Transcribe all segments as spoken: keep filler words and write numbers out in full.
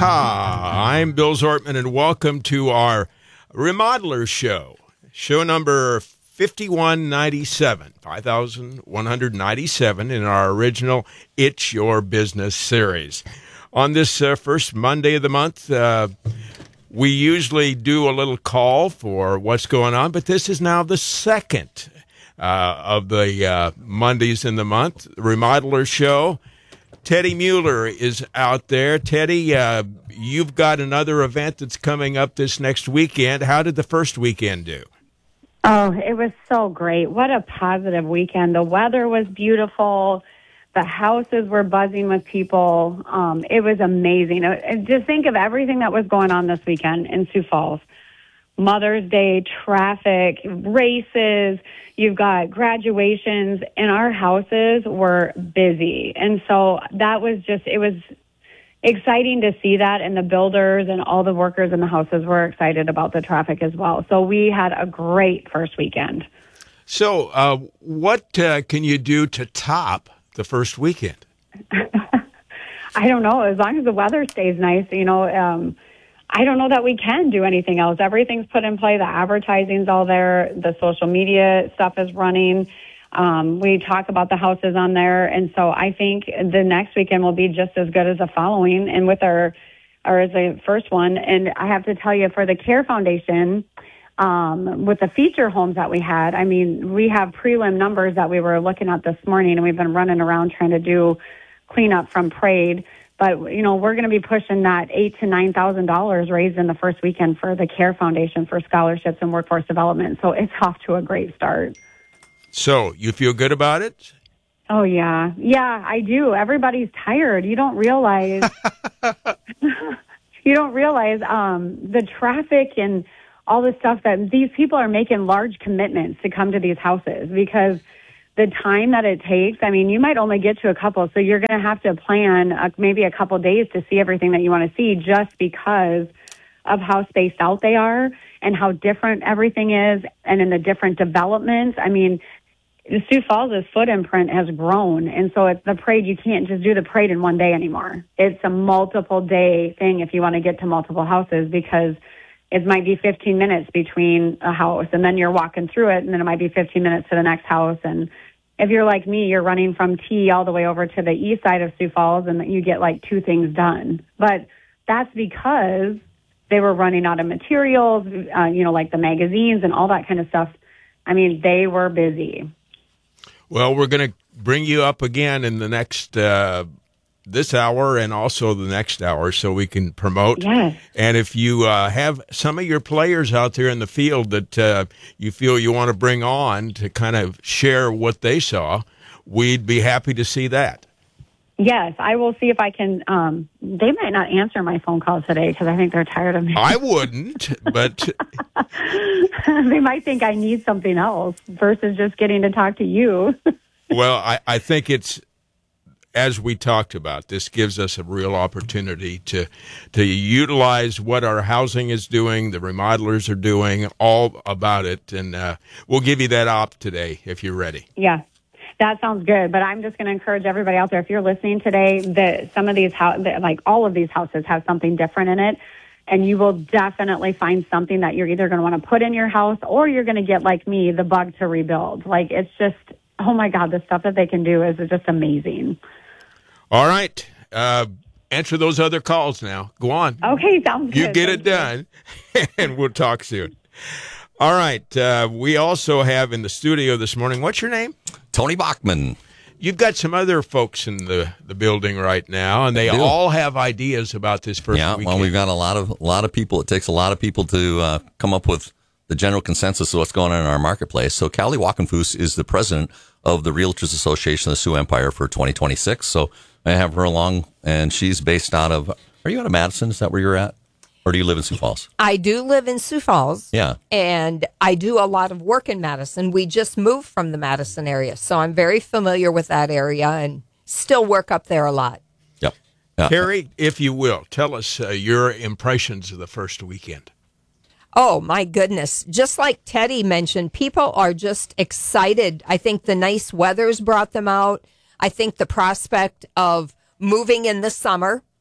Ha! I'm Bill Zortman, and welcome to our Remodeler Show, show number fifty-one ninety-seven, five thousand one hundred ninety-seven in our original It's Your Business series. On this uh, first Monday of the month, uh, we usually do a little call for what's going on, but this is now the second uh, of the uh, Mondays in the month, Remodeler Show. Teddy Mueller is out there. Teddy, uh, you've got another event that's coming up this next weekend. How did the first weekend do? Oh, it was so great. What a positive weekend. The weather was beautiful. The houses were buzzing with people. Um, it was amazing. Uh, Just think of everything that was going on this weekend in Sioux Falls. Mother's Day, traffic, races, you've got graduations, and our houses were busy. And so that was just, it was exciting to see that, and the builders and all the workers in the houses were excited about the traffic as well. So we had a great first weekend. So uh, what uh, can you do to top the first weekend? I don't know. As long as the weather stays nice, you know, um, I don't know that we can do anything else. Everything's put in play. The advertising's all there. The social media stuff is running. Um, we talk about the houses on there. And so I think the next weekend will be just as good as the following and with our, or as the first one. And I have to tell you, for the CARE Foundation, um, with the feature homes that we had, I mean, we have prelim numbers that we were looking at this morning, and we've been running around trying to do cleanup from Parade. But, you know, we're going to be pushing that eight to nine thousand dollars raised in the first weekend for the CARE Foundation for scholarships and workforce development. So it's off to a great start. So you feel good about it? Oh, yeah. Yeah, I do. Everybody's tired. You don't realize, you don't realize um, the traffic and all the stuff that these people are making large commitments to come to these houses, because the time that it takes, I mean, you might only get to a couple, so you're going to have to plan uh, maybe a couple days to see everything that you want to see, just because of how spaced out they are and how different everything is, and in the different developments. I mean, the Sioux Falls' foot imprint has grown, and so it's the parade. You can't just do the parade in one day anymore. It's a multiple day thing if you want to get to multiple houses, because it might be fifteen minutes between a house, and then you're walking through it, and then it might be fifteen minutes to the next house. And if you're like me, you're running from T all the way over to the east side of Sioux Falls, and you get like two things done. But that's because they were running out of materials, uh, you know, like the magazines and all that kind of stuff. I mean, they were busy. Well, we're going to bring you up again in the next uh this hour and also the next hour, so we can promote. Yes. And if you uh, have some of your players out there in the field that uh, you feel you want to bring on to kind of share what they saw, we'd be happy to see that. Yes, I will see if I can. Um, they might not answer my phone calls today because I think they're tired of me. I wouldn't, but they might think I need something else versus just getting to talk to you. Well, I, I think it's, as we talked about, this gives us a real opportunity to to utilize what our housing is doing, the remodelers are doing, all about it. And uh, we'll give you that op today if you're ready. Yeah, that sounds good. But I'm just going to encourage everybody out there, if you're listening today, that some of these, ho- like all of these houses have something different in it. And you will definitely find something that you're either going to want to put in your house, or you're going to get, like me, the bug to rebuild. Like, it's just, oh my God, the stuff that they can do is just amazing. All right. Uh, answer those other calls now. Go on. Okay, sounds good. You get it done, and we'll talk soon. All right. Uh, we also have in the studio this morning, what's your name? Tony Bachman. You've got some other folks in the, the building right now, and they all have ideas about this first yeah, weekend. well, we've got a lot of a lot of people. It takes a lot of people to uh, come up with the general consensus of what's going on in our marketplace. So Callie Walkenfuss is the president of the Realtors Association of the Sioux Empire for twenty twenty-six. So I have her along, and she's based out of, are you out of Madison? Is that where you're at? Or do you live in Sioux Falls? I do live in Sioux Falls. Yeah. And I do a lot of work in Madison. We just moved from the Madison area, so I'm very familiar with that area and still work up there a lot. Yep. Yeah. Carrie, if you will, tell us uh, your impressions of the first weekend. Oh, my goodness. Just like Teddy mentioned, people are just excited. I think the nice weather's brought them out. I think the prospect of moving in the summer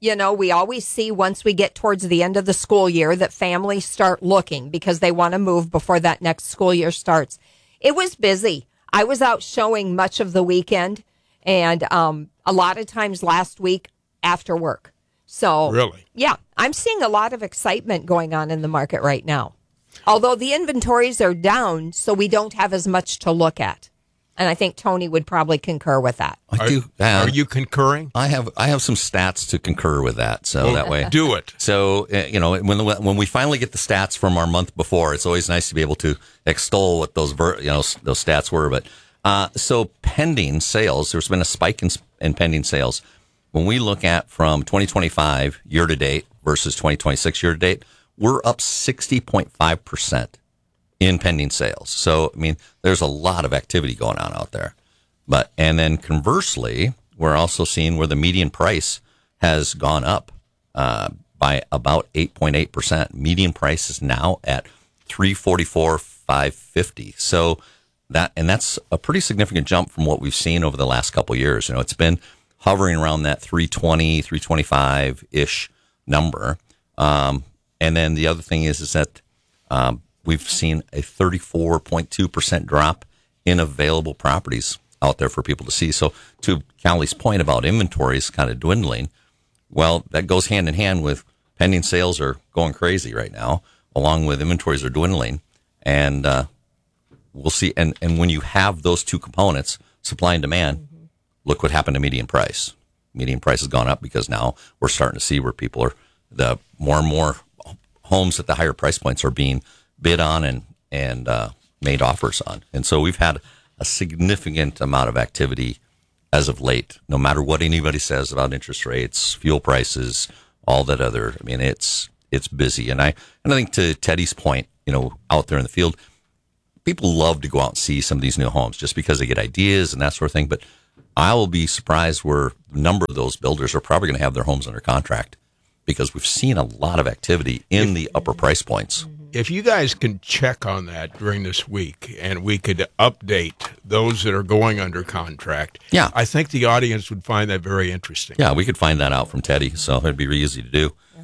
you know, we always see once we get towards the end of the school year that families start looking because they want to move before that next school year starts. It was busy. I was out showing much of the weekend and um, a lot of times last week after work. So, really? Yeah, I'm seeing a lot of excitement going on in the market right now. Although the inventories are down, so we don't have as much to look at. And I think Tony would probably concur with that. I are, do. Uh, are you concurring? I have I have some stats to concur with that. So well, that way, do it. So uh, you know, when the, when we finally get the stats from our month before, it's always nice to be able to extol what those ver- you know those stats were. But uh, so pending sales, there's been a spike in, in pending sales. When we look at from twenty twenty-five year to date versus twenty twenty-six year to date, we're up sixty point five percent. In pending sales. So, I mean, there's a lot of activity going on out there. But, and then conversely, we're also seeing where the median price has gone up uh, by about eight point eight percent. Median price is now at three forty-four five fifty. So that, and that's a pretty significant jump from what we've seen over the last couple of years. You know, it's been hovering around that three twenty, three twenty-five ish number. Um, and then the other thing is, is that, um, we've seen a thirty-four point two percent drop in available properties out there for people to see. So to Callie's point about inventories kind of dwindling, well, that goes hand in hand with pending sales are going crazy right now, along with inventories are dwindling. And uh, we'll see. And, and when you have those two components, supply and demand, mm-hmm. look what happened to median price. Median price has gone up because now we're starting to see where people are, the more and more homes at the higher price points are being bid on and, and uh, made offers on. And so we've had a significant amount of activity as of late, no matter what anybody says about interest rates, fuel prices, all that other, I mean, it's, it's busy. And I, and I think to Teddy's point, you know, out there in the field, people love to go out and see some of these new homes just because they get ideas and that sort of thing. But I will be surprised where a number of those builders are probably going to have their homes under contract because we've seen a lot of activity in the upper price points. If you guys can check on that during this week and we could update those that are going under contract, yeah. I think the audience would find that very interesting. Yeah, we could find that out from Teddy, so it'd be really easy to do. Yeah.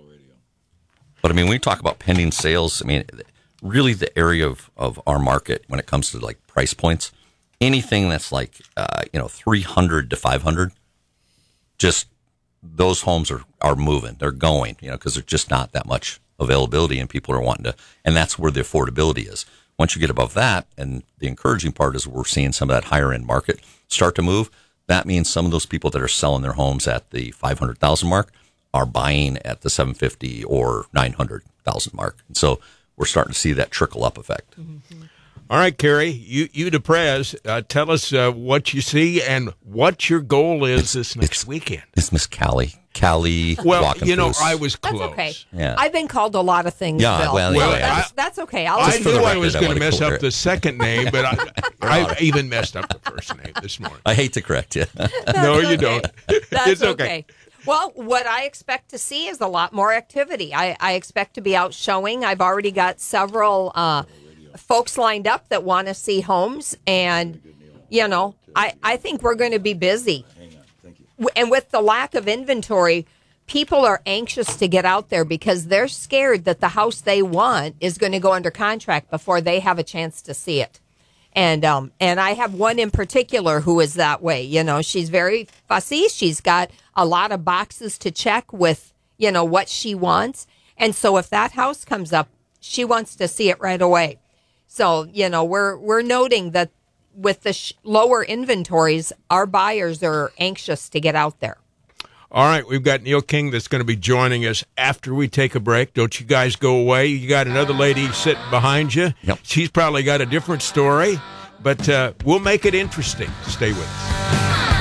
But, I mean, when we talk about pending sales, I mean, really the area of, of our market when it comes to, like, price points, anything that's like, uh, you know, three hundred to five hundred, just those homes are, are moving. They're going, you know, because there's just not that much availability and people are wanting to, and that's where the affordability is. Once you get above that, and the encouraging part is we're seeing some of that higher end market start to move. That means some of those people that are selling their homes at the five hundred thousand mark are buying at the seven fifty or nine hundred thousand mark. And so we're starting to see that trickle up effect. Mm-hmm. All right, Carrie, you, you to Prez, uh, tell us uh, what you see and what your goal is it's, this next it's, weekend. It's Miss Callie. Callie. Well, you know, I was close. That's okay. Yeah. I've been called a lot of things, Yeah, Bill. well, So anyway, that's, I- that's okay. I'll I just for the knew I record, was I going to wanna mess clear up it. the second name, but I, I even messed up the first name this morning. I hate to correct you. No, you okay. don't. That's It's okay. okay. Well, what I expect to see is a lot more activity. I, I expect to be out showing. I've already got several uh, folks lined up that want to see homes. And, you know, I, I think we're going to be busy. W- And with the lack of inventory, people are anxious to get out there because they're scared that the house they want is going to go under contract before they have a chance to see it. And um and I have one in particular who is that way. You know, she's very fussy. She's got a lot of boxes to check with, you know, what she wants. And so if that house comes up, she wants to see it right away. So, you know, we're we're noting that with the sh- lower inventories, our buyers are anxious to get out there. All right, we've got Neil King that's going to be joining us after we take a break. Don't you guys go away. You got another lady sitting behind you. Yep. She's probably got a different story, but uh, we'll make it interesting. Stay with us.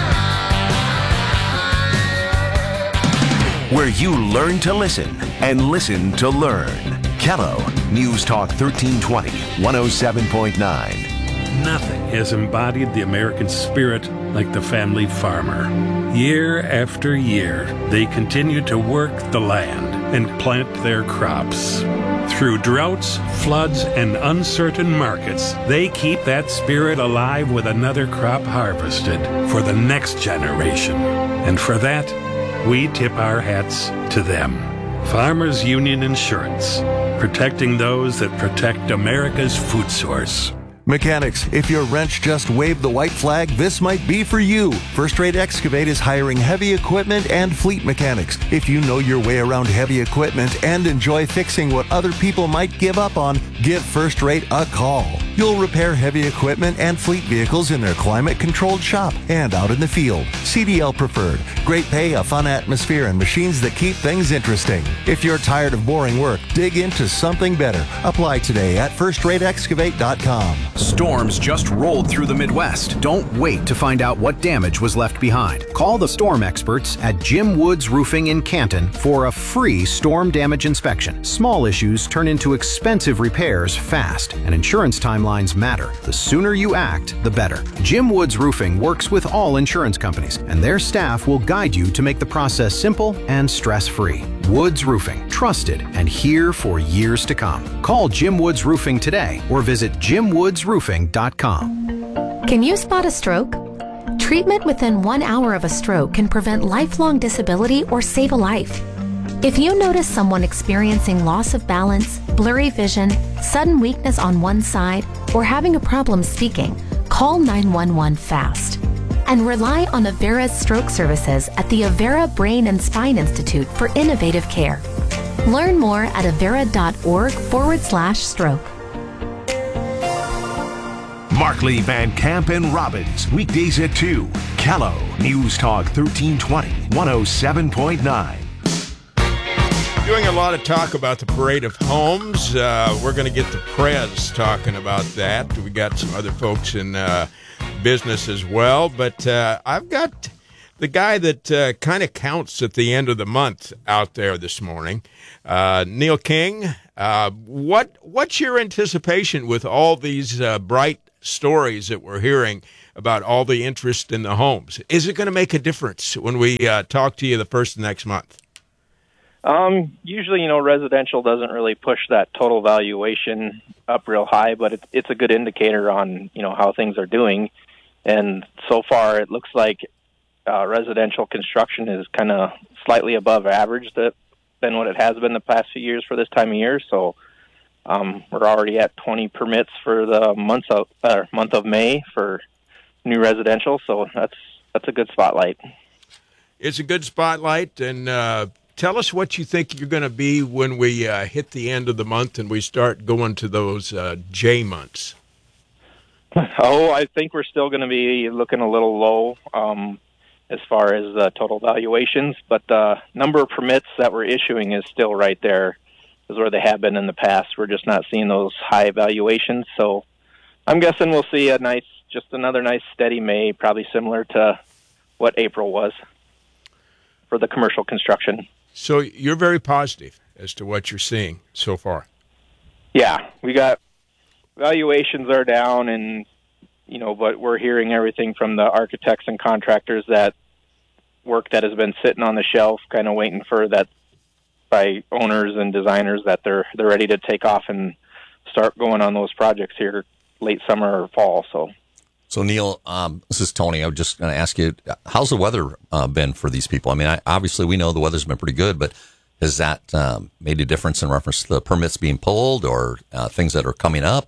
Where you learn to listen and listen to learn. Kello, News Talk thirteen twenty, one oh seven point nine. Nothing has embodied the American spirit like the family farmer. Year after year, they continue to work the land and plant their crops. Through droughts, floods, and uncertain markets, they keep that spirit alive with another crop harvested for the next generation. And for that, we tip our hats to them. Farmers Union Insurance, protecting those that protect America's food source. Mechanics, if your wrench just waved the white flag, this might be for you. First Rate Excavate is hiring heavy equipment and fleet mechanics. If you know your way around heavy equipment and enjoy fixing what other people might give up on, give First Rate a call. You'll repair heavy equipment and fleet vehicles in their climate-controlled shop and out in the field. C D L preferred. Great pay, a fun atmosphere, and machines that keep things interesting. If you're tired of boring work, dig into something better. Apply today at first rate excavate dot com. Storms just rolled through the Midwest. Don't wait to find out what damage was left behind. Call the storm experts at Jim Woods Roofing in Canton for a free storm damage inspection. Small issues turn into expensive repairs fast, and insurance timelines matter. The sooner you act, the better. Jim Woods Roofing works with all insurance companies, and their staff will guide you to make the process simple and stress-free. Woods Roofing, trusted and here for years to come. Call Jim Woods Roofing today or visit jim woods roofing dot com. Can you spot a stroke? Treatment within one hour of a stroke can prevent lifelong disability or save a life. If you notice someone experiencing loss of balance, blurry vision, sudden weakness on one side, or having a problem speaking, call nine one one fast. And rely on Avera's stroke services at the Avera Brain and Spine Institute for innovative care. Learn more at avera.org forward slash stroke. Markley, Van Camp, and Robbins, weekdays at two. Callow, News Talk thirteen twenty, one oh seven point nine. Doing a lot of talk about the parade of homes. Uh, we're going to get the press talking about that. We got some other folks in uh, business as well. But uh, I've got the guy that uh, kind of counts at the end of the month out there this morning, uh, Neil King. Uh, what what's your anticipation with all these uh, bright stories that we're hearing about all the interest in the homes? Is it going to make a difference when we uh, talk to you the first of next month? Um, usually, you know, residential doesn't really push that total valuation up real high, but it's, it's a good indicator on, you know, how things are doing. And so far, it looks like uh, residential construction is kind of slightly above average that, than what it has been the past few years for this time of year. So um, we're already at twenty permits for the month of, uh, month of May for new residential. So that's that's a good spotlight. It's a good spotlight, and uh tell us what you think you're going to be when we uh, hit the end of the month and we start going to those uh, J months. Oh, I think we're still going to be looking a little low um, as far as uh, total valuations, but the number of permits that we're issuing is still right there as where they have been in the past. We're just not seeing those high valuations, so I'm guessing we'll see a nice, just another nice steady May, probably similar to what April was for the commercial construction. So you're very positive as to what you're seeing so far. Yeah, we got valuations are down, and you know, but we're hearing everything from the architects and contractors that work that has been sitting on the shelf, kind of waiting for that by owners and designers that they're they're ready to take off and start going on those projects here late summer or fall. So. So, Neil, um, this is Tony. I'm just going to ask you, how's the weather uh, been for these people? I mean, I, obviously we know the weather's been pretty good, but has that um, made a difference in reference to the permits being pulled or uh, things that are coming up?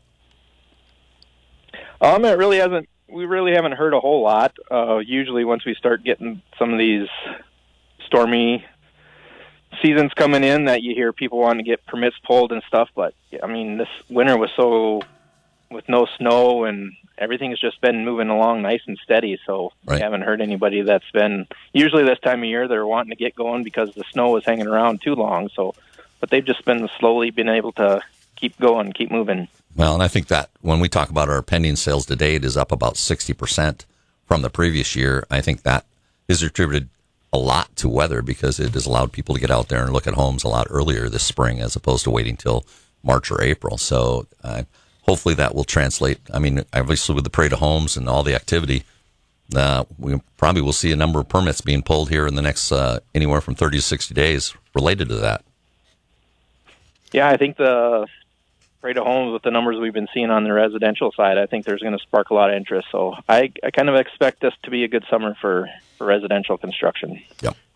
Um, it really hasn't. We really haven't heard a whole lot. Uh, usually once we start getting some of these stormy seasons coming in that you hear people wanting to get permits pulled and stuff. But, I mean, this winter was so, with no snow and everything has just been moving along nice and steady, so right. We haven't heard anybody that's been, usually this time of year they're wanting to get going because the snow was hanging around too long, so, but they've just been slowly been able to keep going, keep moving. Well, and I think that when we talk about our pending sales to date is up about sixty percent from the previous year, I think that is attributed a lot to weather because it has allowed people to get out there and look at homes a lot earlier this spring as opposed to waiting till March or April. So, uh, hopefully that will translate. I mean, obviously with the parade of homes and all the activity, uh, we probably will see a number of permits being pulled here in the next uh, anywhere from thirty to sixty days related to that. Yeah, I think the parade of homes with the numbers we've been seeing on the residential side, I think there's going to spark a lot of interest. So I, I kind of expect this to be a good summer for, for residential construction. Yep,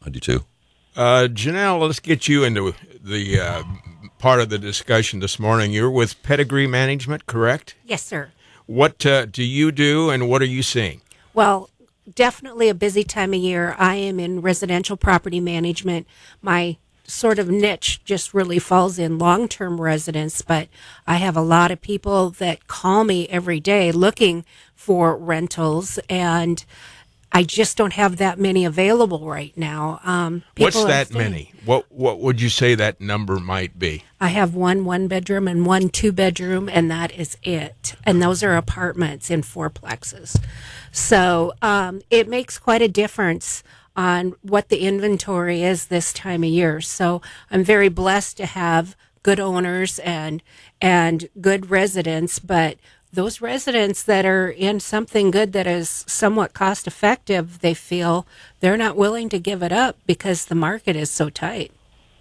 I do too. Uh, Janelle, let's get you into the uh, part of the discussion this morning. You're with Pedigree Management, correct? Yes, sir. What uh, do you do, and what are you seeing? Well, definitely a busy time of year. I am in residential property management. My sort of niche just really falls in long-term residence, but I have a lot of people that call me every day looking for rentals, and I just don't have that many available right now. Um, What's that many? What What would you say that number might be? I have one one-bedroom and one two-bedroom, and that is it. And those are apartments in fourplexes. So um, it makes quite a difference on what the inventory is this time of year. So I'm very blessed to have good owners and and good residents, but those residents that are in something good that is somewhat cost effective, they feel they're not willing to give it up because the market is so tight.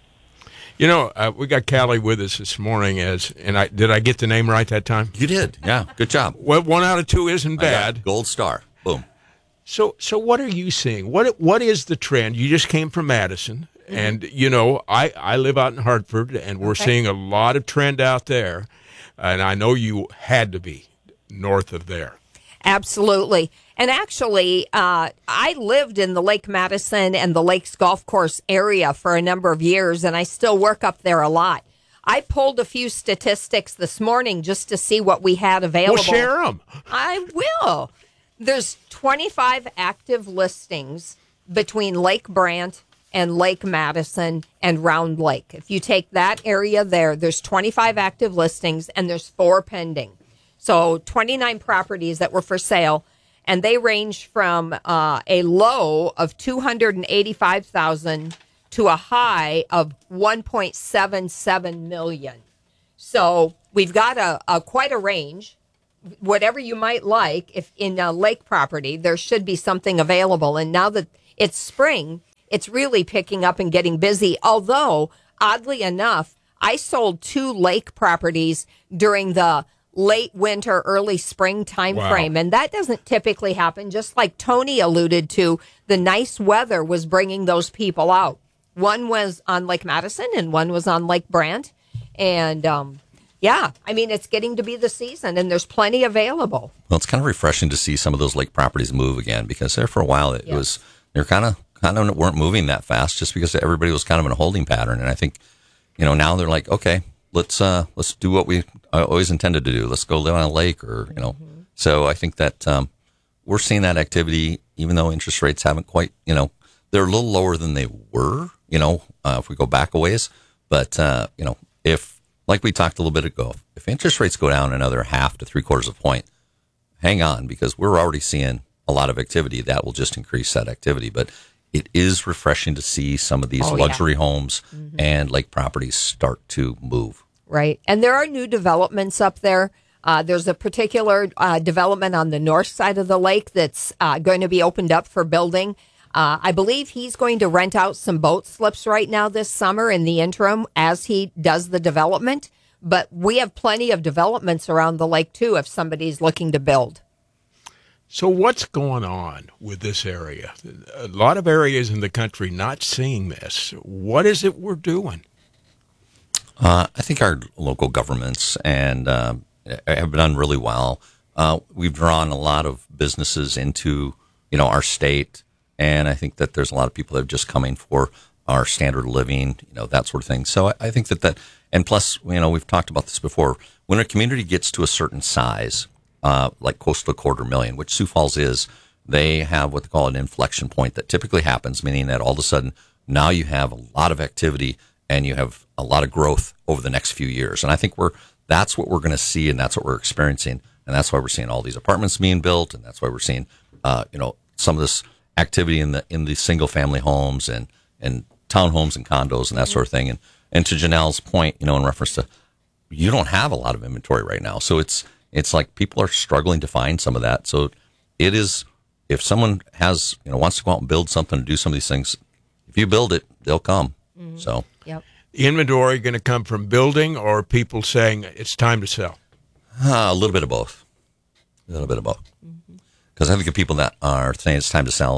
You know, uh, we got Callie with us this morning, as and I did I get the name right that time? You did, yeah. Good job. Well, one out of two isn't bad. Gold star. Boom. So, so what are you seeing? What What is the trend? You just came from Madison, mm-hmm. and you know, I I live out in Hartford, and we're okay. seeing a lot of trend out there. And I know you had to be north of there. Absolutely. And actually, uh, I lived in the Lake Madison and the Lakes Golf Course area for a number of years, and I still work up there a lot. I pulled a few statistics this morning just to see what we had available. Well, share them. I will. There's twenty-five active listings between Lake Brant and Lake Madison and Round Lake. If you take that area there, there's twenty-five active listings and there's four pending. So twenty-nine properties that were for sale, and they range from uh, a low of two hundred eighty-five thousand dollars to a high of one point seven seven million dollars. So we've got a, a quite a range. Whatever you might like, if in a lake property, there should be something available. And now that it's spring, it's really picking up and getting busy. Although, oddly enough, I sold two lake properties during the late winter, early spring time wow. frame. And that doesn't typically happen. Just like Tony alluded to, the nice weather was bringing those people out. One was on Lake Madison and one was on Lake Brant. And, um, yeah, I mean, it's getting to be the season and there's plenty available. Well, it's kind of refreshing to see some of those lake properties move again, because there for a while it yes. was, they're kind of, kind of weren't moving that fast just because everybody was kind of in a holding pattern. And I think, you know, now they're like, okay, let's, uh, let's do what we always intended to do. Let's go live on a lake, or, you know, mm-hmm. so I think that, um, we're seeing that activity, even though interest rates haven't quite, you know, they're a little lower than they were, you know, uh, if we go back a ways, but, uh, you know, if, like we talked a little bit ago, if interest rates go down another half to three quarters of a point, hang on, because we're already seeing a lot of activity that will just increase that activity. But it is refreshing to see some of these oh, luxury yeah. homes mm-hmm. and lake properties start to move. Right. And there are new developments up there. Uh, there's a particular uh, development on the north side of the lake that's uh, going to be opened up for building. Uh, I believe he's going to rent out some boat slips right now this summer in the interim as he does the development. But we have plenty of developments around the lake, too, if somebody's looking to build. So what's going on with this area? A lot of areas in the country not seeing this. What is it we're doing? Uh, I think our local governments and uh, have done really well. Uh, we've drawn a lot of businesses into, you know, our state. And I think that there's a lot of people that are just coming for our standard of living, you know, that sort of thing. So I, I think that that, and plus, you know, we've talked about this before. When a community gets to a certain size, uh, like close to a quarter million, which Sioux Falls is, they have what they call an inflection point that typically happens, meaning that all of a sudden now you have a lot of activity and you have a lot of growth over the next few years. And I think we're, that's what we're going to see, and that's what we're experiencing. And that's why we're seeing all these apartments being built. And that's why we're seeing, uh, you know, some of this activity in the in the single family homes and and townhomes and condos and that sort of thing. And and to Janelle's point, you know, in reference to, you don't have a lot of inventory right now, so it's it's like people are struggling to find some of that. So it is, if someone has, you know, wants to go out and build something and do some of these things, if you build it, they'll come. Mm-hmm. So yep. The inventory going to come from building or people saying it's time to sell? Uh, a little bit of both. A little bit of both. Because mm-hmm. I think the people that are saying it's time to sell,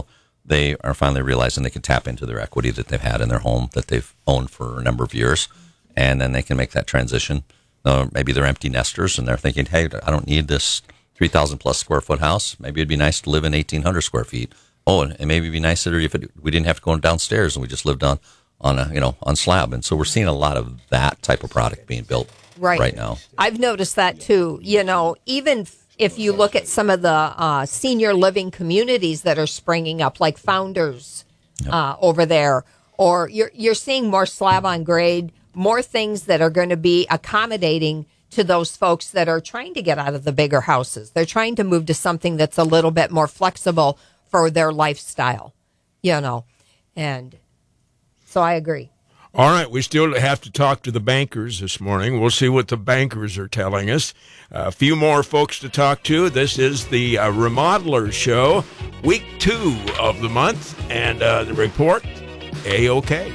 they are finally realizing they can tap into their equity that they've had in their home that they've owned for a number of years, and then they can make that transition. Uh, maybe they're empty nesters, and they're thinking, hey, I don't need this three thousand plus square foot house. Maybe it'd be nice to live in eighteen hundred square feet. Oh, and, and maybe it'd be nicer if it, we didn't have to go downstairs and we just lived on, on a, you know, on slab. And so we're seeing a lot of that type of product being built right, right now. I've noticed that too. You know, even if you look at some of the uh, senior living communities that are springing up, like Founders yep. uh, over there, or you're you're seeing more slab on grade, more things that are going to be accommodating to those folks that are trying to get out of the bigger houses. They're trying to move to something that's a little bit more flexible for their lifestyle, you know, and so I agree. All right, we still have to talk to the bankers this morning. We'll see what the bankers are telling us. Uh, a few more folks to talk to. This is the uh, Remodeler Show, week two of the month, and uh, the report, A-OK.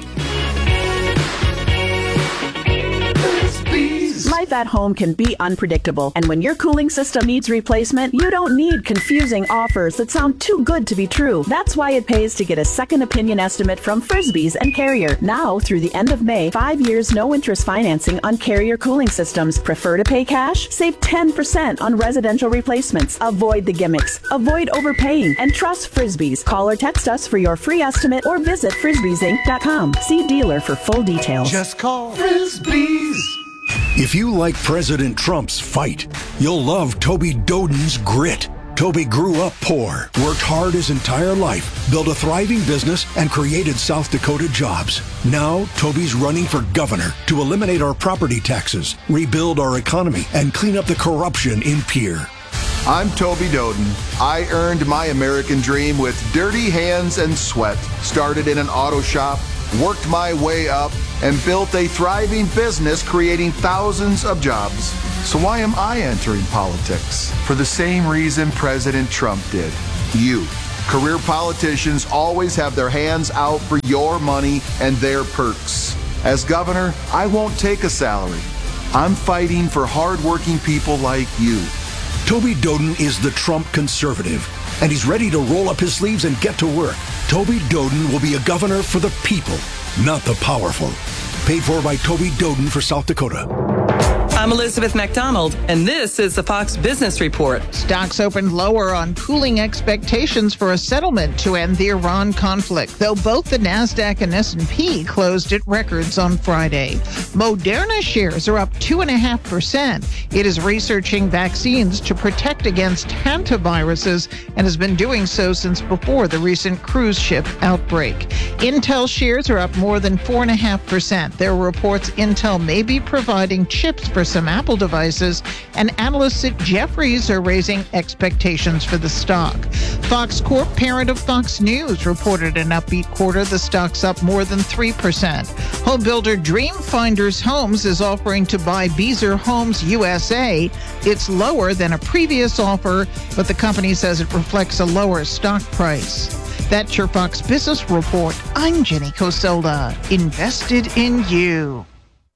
Life at home can be unpredictable, and when your cooling system needs replacement, you don't need confusing offers that sound too good to be true. That's why it pays to get a second opinion estimate from Frisbee's and Carrier. Now, through the end of May, five years no-interest financing on Carrier cooling systems. Prefer to pay cash? Save ten percent on residential replacements. Avoid the gimmicks. Avoid overpaying, and trust Frisbee's. Call or text us for your free estimate or visit frisbees inc dot com. See dealer for full details. Just call Frisbee's. If you like President Trump's fight, you'll love Toby Doden's grit. Toby grew up poor, worked hard his entire life, built a thriving business, and created South Dakota jobs. Now, Toby's running for governor to eliminate our property taxes, rebuild our economy, and clean up the corruption in Pierre. I'm Toby Doden. I earned my American dream with dirty hands and sweat. Started in an auto shop, worked my way up, and built a thriving business creating thousands of jobs. So why am I entering politics? For the same reason President Trump did. You. Career politicians always have their hands out for your money and their perks. As governor, I won't take a salary. I'm fighting for hardworking people like you. Toby Doden is the Trump conservative, and he's ready to roll up his sleeves and get to work. Toby Doden will be a governor for the people, not the powerful. Paid for by Toby Doden for South Dakota. I'm Elizabeth McDonald, and this is the Fox Business Report. Stocks opened lower on cooling expectations for a settlement to end the Iran conflict, though both the NASDAQ and S and P closed at records on Friday. Moderna shares are up two point five percent. It is researching vaccines to protect against hantaviruses and has been doing so since before the recent cruise ship outbreak. Intel shares are up more than four point five percent. There are reports Intel may be providing chips for some Apple devices, and analysts at Jefferies are raising expectations for the stock. Fox Corp, parent of Fox News, reported an upbeat quarter. The stock's up more than three percent. Home builder Dreamfinders Homes is offering to buy Beazer Homes U S A. It's lower than a previous offer, but the company says it reflects a lower stock price. That's your Fox Business Report. I'm Jenny Coselda. Invested in you.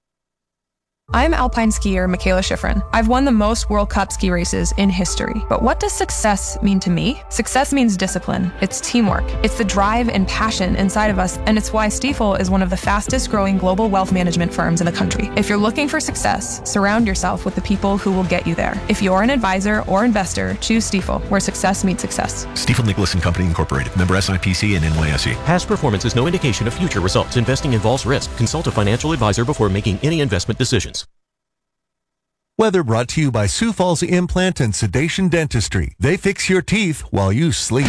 I'm alpine skier Michaela Schifrin. I've won the most World Cup ski races in history. But what does success mean to me? Success means discipline. It's teamwork. It's the drive and passion inside of us, and it's why Stifel is one of the fastest growing global wealth management firms in the country. If you're looking for success, surround yourself with the people who will get you there. If you're an advisor or investor, choose Stifel, where success meets success. Stifel Nicholas and Company Incorporated. Member S I P C and N Y S E. Past performance is no indication of future results. Investing involves risk. Consult a financial advisor before making any investment decisions. Weather brought to you by Sioux Falls Implant and Sedation Dentistry. They fix your teeth while you sleep.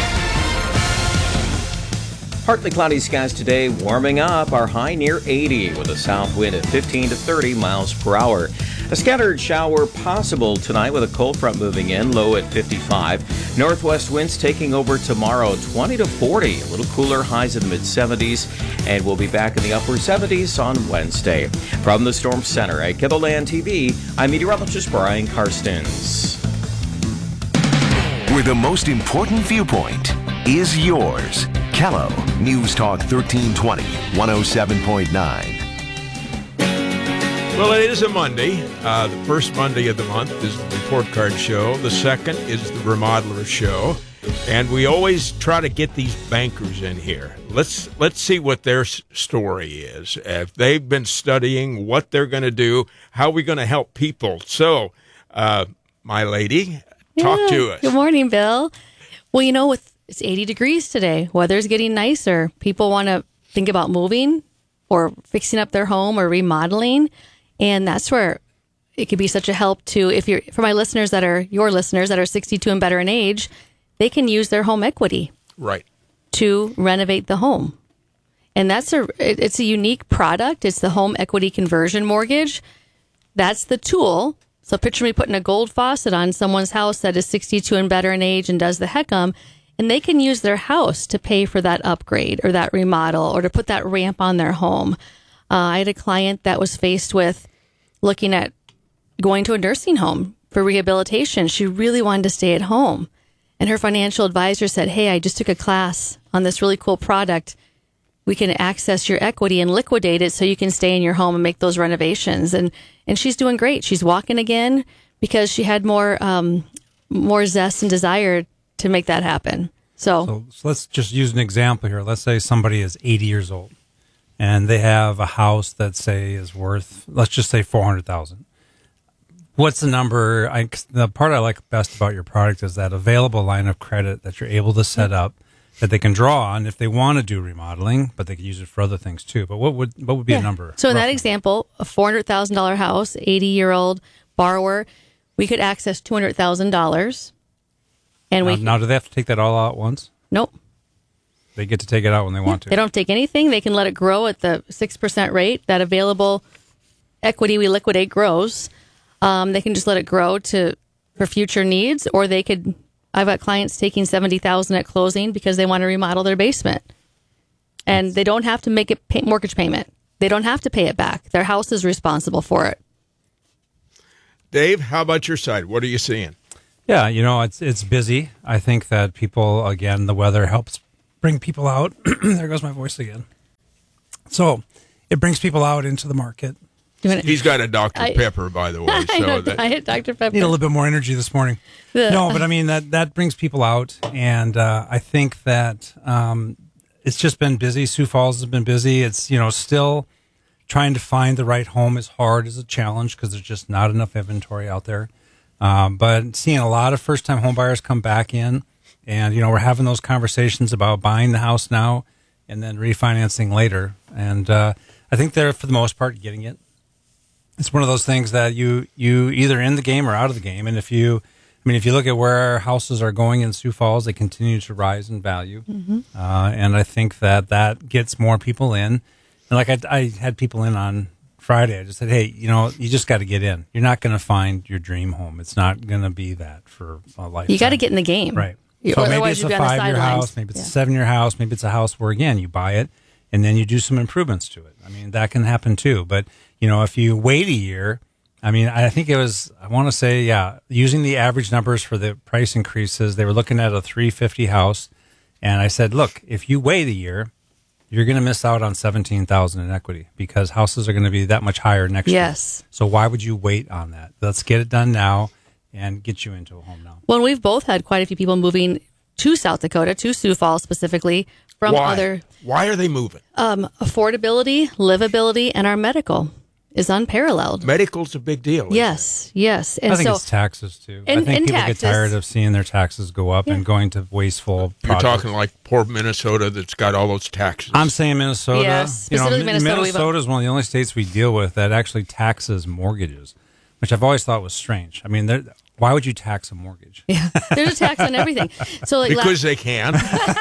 Partly cloudy skies today, warming up. Our high near eighty with a south wind at fifteen to thirty miles per hour. A scattered shower possible tonight with a cold front moving in, low at fifty-five. Northwest winds taking over tomorrow, twenty to forty. A little cooler, highs in the mid seventies, and we'll be back in the upper seventies on Wednesday. From the Storm Center at Kibble T V, I'm meteorologist Brian Karstens. Where the most important viewpoint is yours. Kello, News Talk thirteen twenty, one oh seven point nine. Well, it is a Monday. Uh, the first Monday of the month is the Report Card Show. The second is the Remodeler Show. And we always try to get these bankers in here. Let's let's see what their s- story is. If they've been studying what they're going to do, how we're going to help people. So, uh, my lady, talk Yeah. to us. Good morning, Bill. Well, you know, with it's eighty degrees today, weather's getting nicer. People want to think about moving or fixing up their home or remodeling, and that's where it could be such a help to, if you're, for my listeners that are your listeners that are sixty-two and better in age, they can use their home equity Right. to renovate the home. And that's a it- it's a unique product. It's the home equity conversion mortgage. That's the tool. So picture me putting a gold faucet on someone's house that is sixty-two and better in age and does the heck'em, and they can use their house to pay for that upgrade or that remodel or to put that ramp on their home. Uh, I had a client that was faced with looking at going to a nursing home for rehabilitation. She really wanted to stay at home. And her financial advisor said, hey, I just took a class on this really cool product. We can access your equity and liquidate it so you can stay in your home and make those renovations. And and she's doing great. She's walking again because she had more um, more zest and desire to make that happen. So, So, so let's just use an example here. Let's say somebody is eighty years old and they have a house that, say, is worth, let's just say four hundred thousand dollars. What's the number? I, the part I like best about your product is that available line of credit that you're able to set up that they can draw on if they want to do remodeling, but they could use it for other things too. But what would what would be yeah. a number? So in that example, a four hundred thousand dollars house, eighty-year-old borrower, we could access two hundred thousand dollars. And now, we now, do they have to take that all out at once? Nope. They get to take it out when they want to. They don't take anything. They can let it grow at the six percent rate. That available equity we liquidate grows. Um, they can just let it grow to for future needs, or they could. I've got clients taking seventy thousand at closing because they want to remodel their basement, and they don't have to make a pay, mortgage payment. They don't have to pay it back. Their house is responsible for it. Dave, how about your side? What are you seeing? Yeah, you know, it's it's busy. I think that people, again, the weather helps bring people out. There goes my voice again. So it brings people out into the market. He's got a Doctor I- Pepper, by the way. I So know, that, I hit Doctor Pepper. Need a little bit more energy this morning. Yeah. No, but I mean, that, that brings people out. And uh, I think that um, it's just been busy. Sioux Falls has been busy. It's, you know, still trying to find the right home is hard, is a challenge because there's just not enough inventory out there. Um, but seeing a lot of first-time home buyers come back in, and, you know, we're having those conversations about buying the house now and then refinancing later. And uh, I think they're, for the most part, getting it. It's one of those things that you, you either in the game or out of the game. And if you, I mean, if you look at where houses are going in Sioux Falls, they continue to rise in value. Mhm. Uh, and I think that that gets more people in. And like I, I had people in on Friday, I just said, hey, you know, you just got to get in. You're not going to find your dream home. It's not going to be that for a lifetime. You got to get in the game, Right. You- So maybe otherwise it's you'll a be on the five-year sidelines. house, maybe it's Yeah. a seven-year house, maybe it's a house where, again, you buy it and then you do some improvements to it. I mean, that can happen too. But, you know, if you wait a year, I mean, I think it was, I want to say, yeah, using the average numbers for the price increases, they were looking at a three fifty house. And I said, look, if you wait a year, you're going to miss out on seventeen thousand in equity because houses are going to be that much higher next year. Yes. So why would you wait on that? Let's get it done now and get you into a home now. Well, we've both had quite a few people moving to South Dakota, to Sioux Falls specifically, from why? other Why are they moving? um, affordability, livability, and our medical is unparalleled. Medical's a big deal. Yes, yes. And I think so, it's taxes too. I And- think and people taxes. get tired of seeing their taxes go up Yeah. and going to wasteful You're projects. talking like poor Minnesota that's got all those taxes. I'm saying Minnesota. Yes, you know, specifically Mi- Minnesota, we've- Minnesota is one of the only states we deal with that actually taxes mortgages, which I've always thought was strange. I mean, there- why would you tax a mortgage? Yeah, there's a tax on everything. So like la- because they can.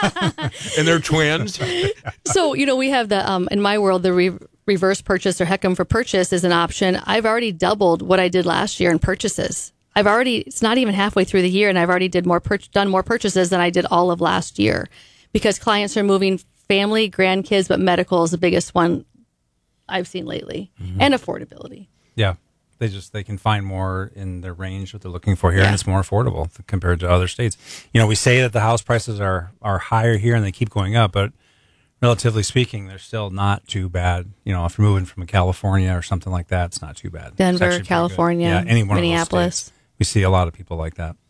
And they're twins. So, you know, we have the, um, in my world, the re- reverse purchase or HECM for purchase is an option. I've already doubled what I did last year in purchases. I've already, it's not even halfway through the year, and I've already did more pur- done more purchases than I did all of last year because clients are moving family, grandkids, but medical is the biggest one I've seen lately, Mm-hmm. and affordability. Yeah. They just, they can find more in the range what they're looking for here, Yeah. and it's more affordable compared to other states. You know, we say that the house prices are, are higher here and they keep going up, but relatively speaking, they're still not too bad. You know, if you're moving from California or something like that, it's not too bad. It's Denver, actually pretty good. California, yeah, any one of those Minneapolis. states. We see a lot of people like that.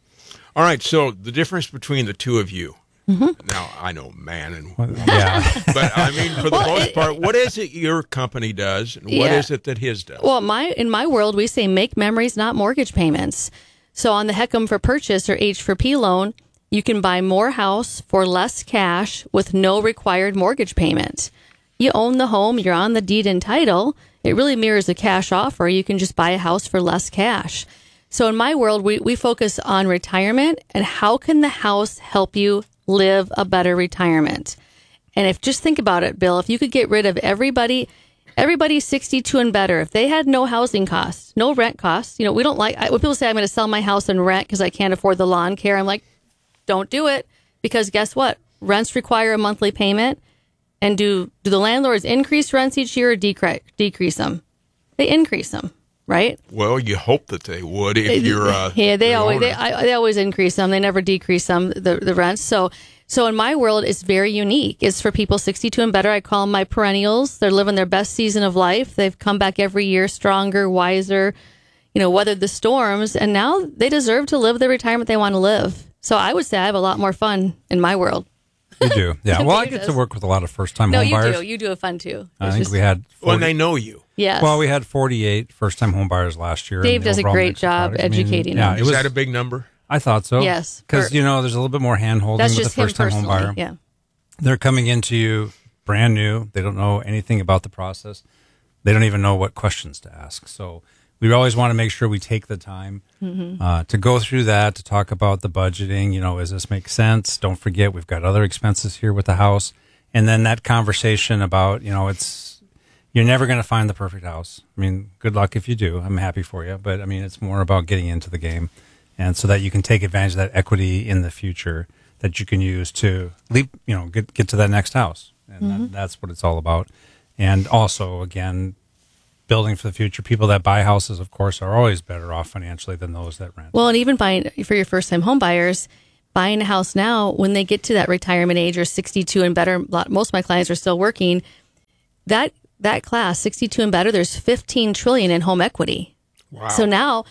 All right, so the difference between the two of you. Mm-hmm. Now, I know man and woman. Yeah. But, I mean, for the Well, most it- part, what is it your company does, and what Yeah. is it that his does? Well, my in my world, we say make memories, not mortgage payments. So on the Heckam for Purchase or H for P loan, you can buy more house for less cash with no required mortgage payment. You own the home, you're on the deed and title. It really mirrors a cash offer. You can just buy a house for less cash. So in my world, we, we focus on retirement and how can the house help you live a better retirement. And if just think about it, Bill, if you could get rid of everybody, everybody sixty-two and better, if they had no housing costs, no rent costs, you know, we don't like, I, when people say I'm going to sell my house and rent because I can't afford the lawn care, I'm like, don't do it, because guess what? Rents require a monthly payment. And do, do the landlords increase rents each year or decrease, decrease them? They increase them, right? Well, you hope that they would if you're uh, yeah, they the always they, owner. I, they always increase them. They never decrease them, the the rents. So so in my world, it's very unique. It's for people sixty-two and better. I call them my perennials. They're living their best season of life. They've come back every year stronger, wiser, you know, weathered the storms, and now they deserve to live the retirement they want to live. So I would say I have a lot more fun in my world. You do, yeah. Well, I Dave get does. to work with a lot of first-time No, home you buyers. do. You do have fun too. I It's think just- we had forty, When they know you. Yes. Well, we had forty-eight first-time home buyers last year. Dave and the does a overall great mix of job products. I mean, educating yeah, them. it Is was, that a big number? I thought so. Yes, because for- you know there's a little bit more hand-holding That's with just the him first-time home personally. buyer. Yeah. They're coming into you brand new. They don't know anything about the process. They don't even know what questions to ask. So we always want to make sure we take the time Mhm. uh, to go through that, to talk about the budgeting. You know, does this make sense? Don't forget, we've got other expenses here with the house. And then that conversation about, you know, it's, you're never going to find the perfect house. I mean, good luck if you do. I'm happy for you. But I mean, it's more about getting into the game. And so that you can take advantage of that equity in the future that you can use to leap, you know, get, get to that next house. And Mhm. that, that's what it's all about. And also, again, building for the future. People that buy houses, of course, are always better off financially than those that rent. Well, and even buying for your first time home buyers, buying a house now, when they get to that retirement age or sixty-two and better, a lot- most of my clients are still working. That that class, sixty-two and better, there's fifteen trillion in home equity. Wow. So now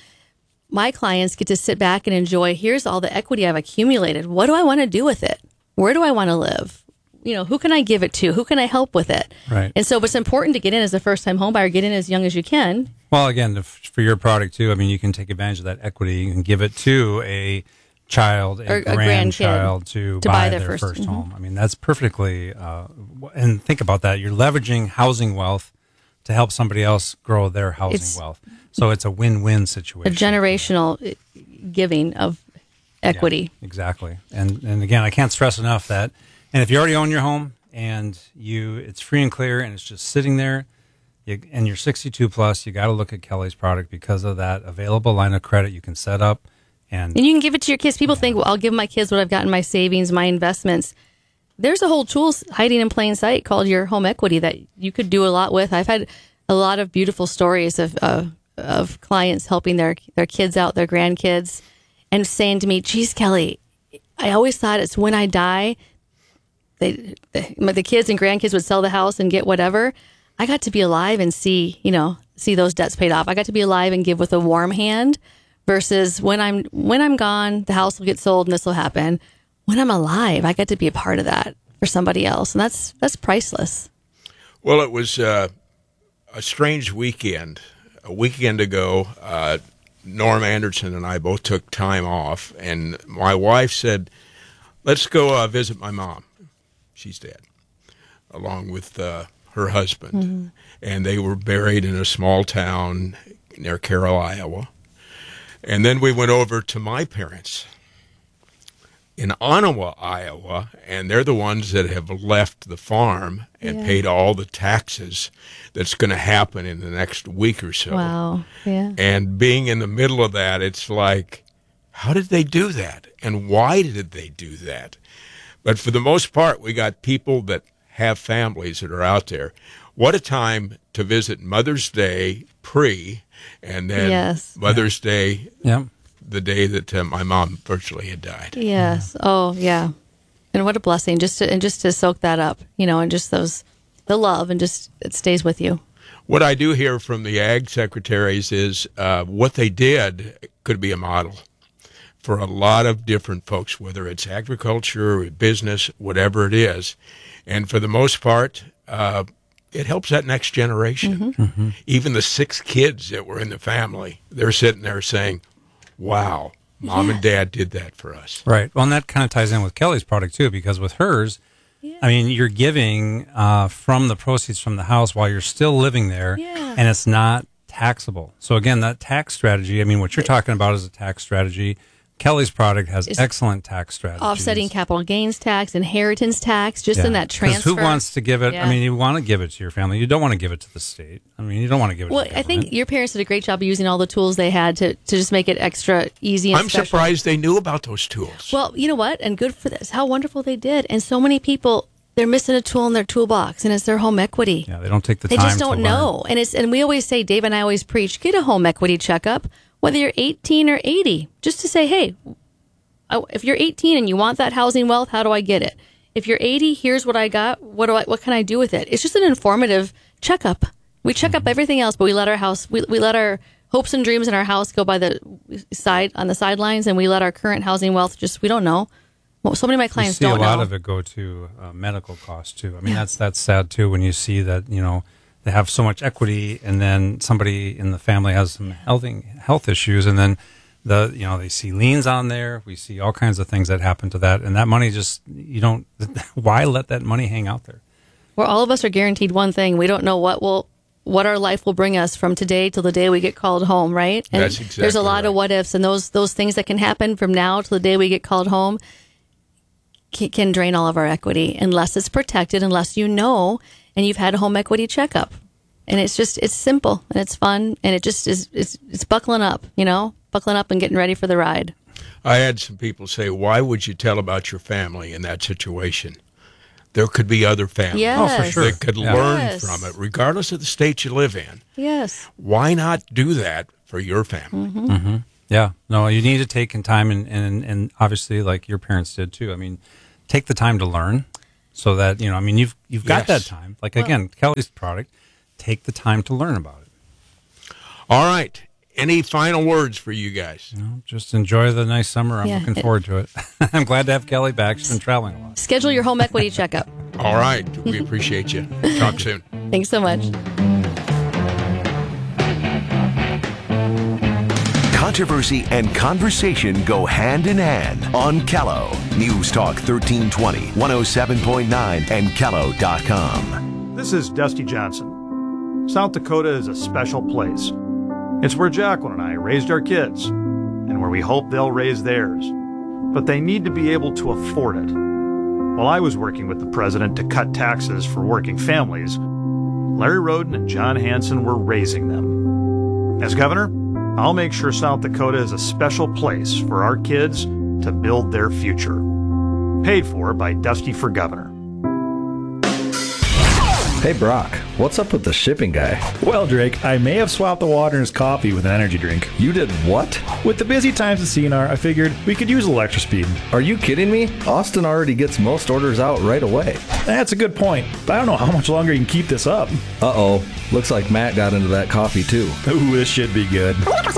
my clients get to sit back and enjoy, here's all the equity I've accumulated. What do I want to do with it? Where do I want to live? You know, who can I give it to? Who can I help with it? Right. And so it's important to get in as a first time home buyer, get in as young as you can. Well, again, if, for your product too, I mean, you can take advantage of that equity and give it to a child, a, Or a grandchild grandkid to, to buy, buy their their, first- first, mhm. home. I mean, that's perfectly, uh, w- and think about that. You're leveraging housing wealth to help somebody else grow their housing It's- wealth. So it's a win-win A situation. generational uh, giving of equity. Exactly. And and again, I can't stress enough that, and if you already own your home and you, it's free and clear and it's just sitting there, you, and you're sixty-two plus, you got to look at Kelly's product because of that available line of credit you can set up. And And you can give it to your kids. People think, well, I'll give my kids what I've got in my savings, my investments. There's a whole tool hiding in plain sight called your home equity that you could do a lot with. I've had a lot of beautiful stories of uh, of clients helping their their kids out, their grandkids, and saying to me, geez, Kelly, I always thought it's when I die, they, the, the kids and grandkids would sell the house and get whatever. I got to be alive and see, you know, see those debts paid off. I got to be alive and give with a warm hand versus when I'm when I'm gone, the house will get sold and this will happen. When I'm alive, I get to be a part of that for somebody else, and that's that's priceless. Well, it was uh, a strange weekend. A weekend ago, uh, Norm Anderson and I both took time off, and my wife said, let's go uh, visit my mom. She's dead, along with uh, her husband. Mm-hmm. And they were buried in a small town near Carroll, Iowa. And then we went over to my parents in Ottawa, Iowa, and they're the ones that have left the farm and Yeah. paid all the taxes that's going to happen in the next week or so. Wow. Yeah. And being in the middle of that, it's like, how did they do that? And why did they do that? But for the most part, we got people that have families that are out there. What a time to visit Mother's Day pre, and then Yes. Mother's Day, yeah. the day that uh, my mom virtually had died. Yes. Oh, yeah. And what a blessing just to and just to soak that up, you know, and just those the love and just it stays with you. What I do hear from the ag secretaries is uh, what they did could be a model for a lot of different folks, whether it's agriculture or business, whatever it is. And for the most part, uh, it helps that next generation. Mm-hmm. Mm-hmm. Even the six kids that were in the family, they're sitting there saying, wow, mom yeah. and dad did that for us. Right. Well, and that kind of ties in with Kelly's product, too, because with hers, yeah. I mean, you're giving uh, from the proceeds from the house while you're still living there, yeah. and it's not taxable. So, again, that tax strategy, I mean, what you're talking about is a tax strategy. Kelly's product has It's excellent tax strategies. Offsetting capital gains tax, inheritance tax, just Yeah. in that 'Cause transfer. who wants to give it? Yeah. I mean, you want to give it to your family. You don't want to give it to the state. I mean, you don't want to give it Well, to the I think your parents did a great job of using all the tools they had to, to just make it extra easy and I'm special. surprised they knew about those tools. Well, you know what? And good for this. How wonderful they did. And so many people, they're missing a tool in their toolbox, and it's their home equity. Yeah, they don't take the they time just don't to know. And it's and we always say, Dave and I always preach, get a home equity checkup, whether you're eighteen or eighty, just to say, hey, I- if you're eighteen and you want that housing wealth, how do I get it? If you're eighty, here's what I got. What do I? What can I do with it? It's just an informative checkup. We check up everything else, but we let our house, we we let our hopes and dreams in our house go by the side on the sidelines, and we let our current housing wealth just we don't know. Well, so many of my clients you see don't a lot know. of it go to uh, medical costs too. I mean, that's that's sad too when you see that you know they have so much equity, and then somebody in the family has some health health issues, and then the you know they see liens on there. We see all kinds of things that happen to that, and that money just you don't. Why let that money hang out there? Where all of us are guaranteed one thing: we don't know what will what our life will bring us from today till the day we get called home. Right? And That's exactly there's a lot right. of what ifs, and those those things that can happen from now till the day we get called home can, can drain all of our equity unless it's protected, unless you know and you've had a home equity checkup. And it's just it's simple and it's fun and it just is it's it's buckling up, you know, buckling up and getting ready for the ride. I had some people say, why would you tell about your family in that situation? There could be other families Yes. Oh, for sure. that could Yeah. learn Yes. from it, regardless of the state you live in. Yes. Why not do that for your family? Mm-hmm. Mm-hmm. Yeah, no, you need to take in time, and, and and obviously, like your parents did too. I mean, take the time to learn, so that you know. I mean, you've you've got Yes. that time. Like Well- again, Kelly's product. Take the time to learn about it. All right. Any final words for you guys? No, just enjoy the nice summer. I'm Yeah. looking forward to it. I'm glad to have Kelly back. She's been traveling a lot. Schedule your home equity checkup. All right. We appreciate you. Talk soon. Thanks so much. Controversy and conversation go hand in hand on Callow. News Talk thirteen twenty, one oh seven point nine, and callow dot com. This is Dusty Johnson. South Dakota is a special place. It's where Jacqueline and I raised our kids, and where we hope they'll raise theirs. But they need to be able to afford it. While I was working with the president to cut taxes for working families, Larry Roden and John Hanson were raising them. As governor, I'll make sure South Dakota is a special place for our kids to build their future. Paid for by Dusty for Governor. Hey Brock, what's up with the shipping guy? Well, Drake, I may have swapped the water in his coffee with an energy drink. You did what? With the busy times of C N R, I figured we could use a little extra speed. Are you kidding me? Austin already gets most orders out right away. That's a good point, but I don't know how much longer you can keep this up. Uh-oh, looks like Matt got into that coffee too. Ooh, this should be good.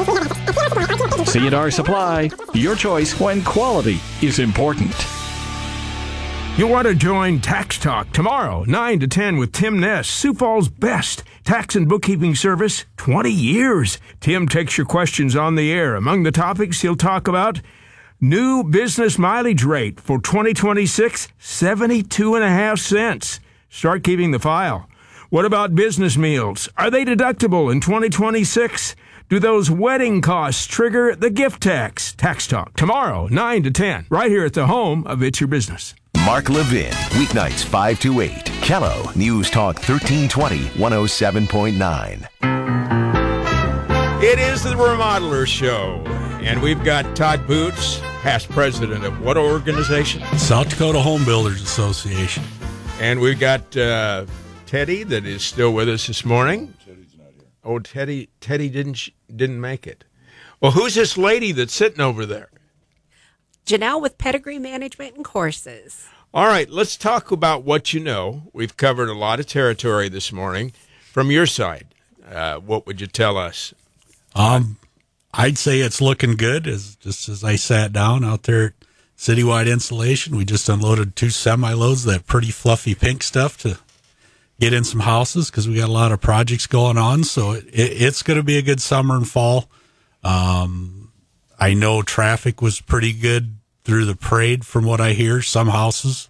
C and R Supply, your choice when quality is important. You want to join Tax Talk tomorrow, nine to ten with Tim Ness, Sioux Falls' best tax and bookkeeping service, twenty years. Tim takes your questions on the air. Among the topics he'll talk about, new business mileage rate for twenty twenty-six, seventy-two and a half cents. Start keeping the file. What about business meals? Are they deductible in twenty twenty-six? Do those wedding costs trigger the gift tax? Tax Talk tomorrow, nine to ten, right here at the home of It's Your Business. Mark Levin, weeknights five to eight. Callow, News Talk thirteen twenty, one oh seven point nine. It is the Remodeler Show, and we've got Todd Boots, past president of what organization? South Dakota Home Builders Association. And we've got uh, Teddy that is still with us this morning. Teddy's not here. Oh, Teddy, Teddy didn't sh- didn't make it. Well, who's this lady that's sitting over there? Janelle with Pedigree Management and Courses. All right, let's talk about what you know. We've covered a lot of territory this morning. From your side, uh, what would you tell us? Um, I'd say it's looking good. As just as I sat down out there at Citywide Insulation, we just unloaded two semi-loads of that pretty fluffy pink stuff to get in some houses because we got a lot of projects going on. So it, it, it's going to be a good summer and fall. Um, I know traffic was pretty good through the parade from what I hear. Some houses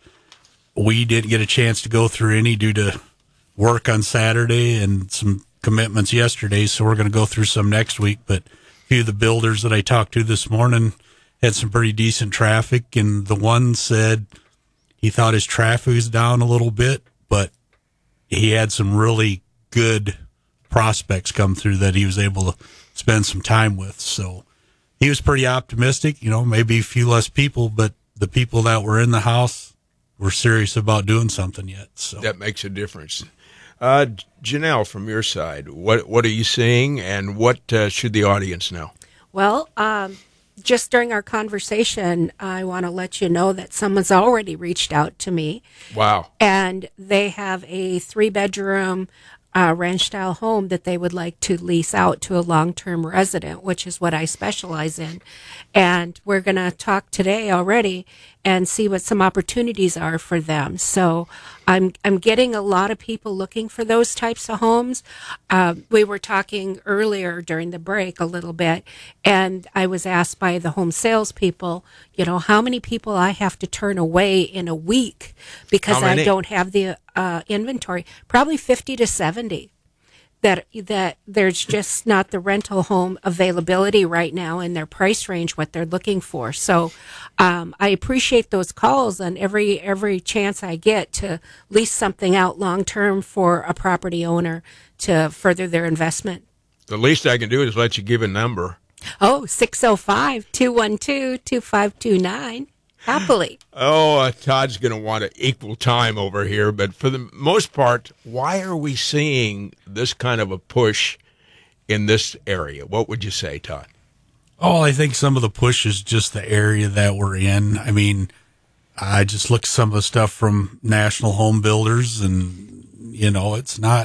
we didn't get a chance to go through any due to work on Saturday and some commitments yesterday. So we're going to go through some next week. But a few of the builders that I talked to this morning had some pretty decent traffic. And the one said he thought his traffic was down a little bit, but he had some really good prospects come through that he was able to spend some time with. So he was pretty optimistic, you know, maybe a few less people, but the people that were in the house were serious about doing something yet. So that makes a difference. Uh, Janelle, from your side, what what are you seeing, and what uh, should the audience know? Well, um, just during our conversation, I want to let you know that someone's already reached out to me. Wow. And they have a three-bedroom uh, ranch-style home that they would like to lease out to a long-term resident, which is what I specialize in. And we're going to talk today already and see what some opportunities are for them. So I'm I'm getting a lot of people looking for those types of homes. Uh, we were talking earlier during the break a little bit, and I was asked by the home salespeople, you know, how many people I have to turn away in a week because I don't have the uh, inventory. Probably fifty to seventy. That that there's just not the rental home availability right now in their price range, what they're looking for. So um, I appreciate those calls and every every chance I get to lease something out long term for a property owner to further their investment. The least I can do is let you give a number. Oh, six oh five, two one two, two five two nine. Happily. Oh, uh, Todd's going to want to equal time over here, but for the most part, why are we seeing this kind of a push in this area? What would you say, Todd? Oh, I think some of the push is just the area that we're in. I mean, I just looked at some of the stuff from National Home Builders, and, you know, it's not